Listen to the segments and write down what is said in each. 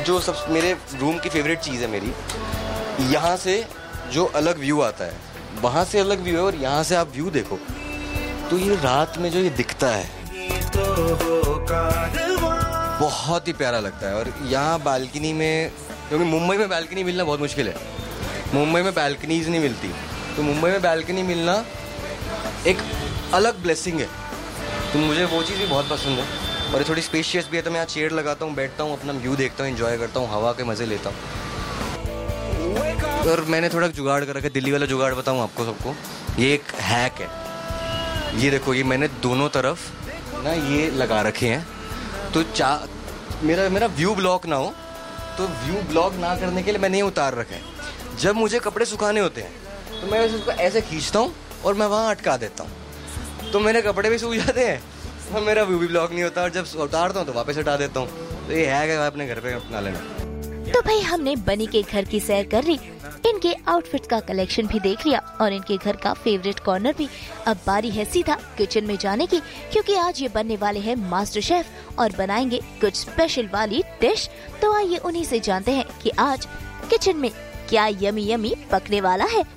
जो सब मेरे रूम की फेवरेट चीज़ है मेरी, यहाँ से जो अलग व्यू आता है, वहाँ से अलग व्यू है, और यहाँ से आप व्यू देखो तो ये रात में जो ये दिखता है बहुत ही प्यारा लगता है। और यहाँ बालकनी में, क्योंकि मुंबई में बालकनी मिलना बहुत मुश्किल है, मुंबई में बालकनीज नहीं मिलती, तो मुंबई में बालकनी मिलना एक अलग ब्लेसिंग है। तो मुझे वो चीज़ भी बहुत पसंद है, और ये थोड़ी स्पेशियस भी है, तो मैं यहाँ चेयर लगाता हूँ, बैठता हूँ, अपना व्यू देखता हूँ, एंजॉय करता हूँ, हवा के मज़े लेता हूँ। और मैंने थोड़ा जुगाड़ कर रखा है, दिल्ली वाला जुगाड़ बताऊँ आपको सबको, ये एक हैक है। ये देखो, ये मैंने दोनों तरफ ना ये लगा रखे हैं, तो मेरा व्यू ब्लॉक ना हो, तो व्यू ब्लॉक ना करने के लिए मैंने ये उतार रखा है। जब मुझे कपड़े सुखाने होते हैं तो मैं उसको ऐसे खींचता हूँ और मैं वहाँ अटका देता हूँ, तो मेरे कपड़े भी सूख जाते हैं और मेरा व्यू भी ब्लॉक नहीं होता, और जब उतारता हूँ तो वापस हटा देता हूँ। तो ये है अपने घर पे अपना लेना। तो भाई हमने बनी के घर की सैर कर ली, इनके आउटफिट का कलेक्शन भी देख लिया और इनके घर का फेवरेट कॉर्नर भी। अब बारी है सीधा किचन में जाने की, क्योंकि आज ये बनने वाले हैं मास्टर शेफ और बनाएंगे कुछ स्पेशल वाली डिश। तो आइए उन्हीं से जानते हैं कि आज किचन में क्या यमी यमी पकने वाला है।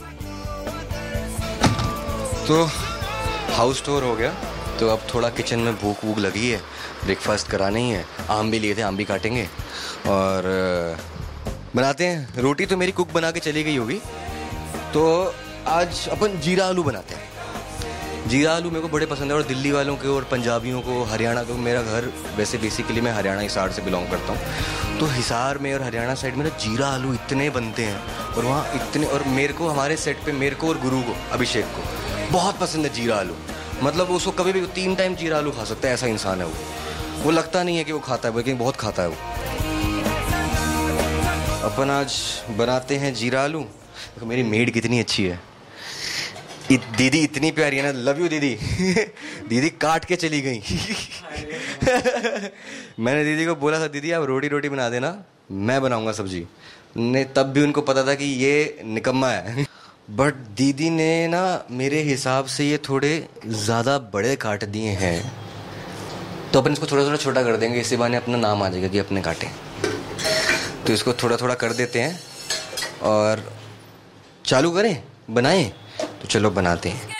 तो हाउस टूर हो गया, तो अब थोड़ा किचन में भूख वूख लगी है, ब्रेकफास्ट कराना ही है। आम भी लिए थे, आम भी काटेंगे और बनाते हैं। रोटी तो मेरी कुक बना के चली गई होगी, तो आज अपन जीरा आलू बनाते हैं। जीरा आलू मेरे को बड़े पसंद है, और दिल्ली वालों को और पंजाबियों को, हरियाणा को, मेरा घर वैसे बेसिकली मैं हरियाणा हिसार से बिलोंग करता हूँ, तो हिसार में और हरियाणा साइड में ना जीरा आलू इतने बनते हैं, और वहाँ इतने, और मेरे को हमारे सेट पे मेरे को और गुरु को, अभिषेक को बहुत पसंद है जीरा आलू। मतलब उसको कभी भी 3 टाइम जीरा आलू खा सकता है, ऐसा इंसान है वो लगता नहीं है कि वो खाता है, लेकिन बहुत खाता है वो। अपन आज बनाते हैं जीरा आलू। देखो मेरी मेड कितनी अच्छी है, दीदी इतनी प्यारी है ना, लव यू दीदी। दीदी काट के चली गई। मैंने दीदी को बोला था, दीदी आप रोटी बना देना, मैं बनाऊंगा सब्जी। ने तब भी उनको पता था कि ये निकम्मा है, बट दीदी ने ना मेरे हिसाब से ये थोड़े ज़्यादा बड़े काट दिए हैं, तो अपन इसको थोड़ा थोड़ा छोटा कर देंगे, इसी बहाने अपना नाम आ जाएगा कि अपने काटे। तो इसको थोड़ा थोड़ा कर देते हैं और चालू करें, बनाएं। तो चलो बनाते हैं।